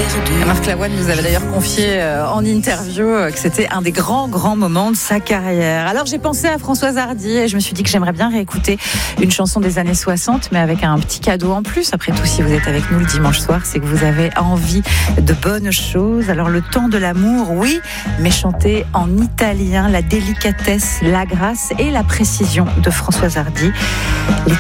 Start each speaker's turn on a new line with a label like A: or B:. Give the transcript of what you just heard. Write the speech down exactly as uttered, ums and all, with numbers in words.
A: perdu.
B: Marc Lavoine nous avait d'ailleurs confié euh, en interview euh, que c'était un des grands, grands moments de sa carrière. Alors j'ai pensé à Françoise Hardy et je me suis dit que j'aimerais bien réécouter une chanson des années soixante, mais avec un petit cadeau en plus. Après tout, si vous êtes avec nous le dimanche soir, c'est que vous avez envie de bonnes choses. Alors le temps de l'amour, oui, mais chanté en italien, la délicatesse, la grâce et la précision de Françoise Hardy. Les